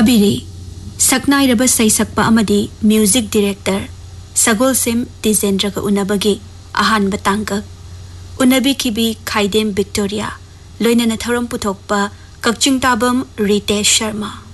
ताबिरी सकनाइरब सैसक्पा अमदी music director सगोलसेम तिजेंद्रग उनबगी Ahaan बतांगक उनबी खिबी खाइदेम Victoria लोइनना थौरम पुथोकपा Kakching Tabam Ritesh Sharma.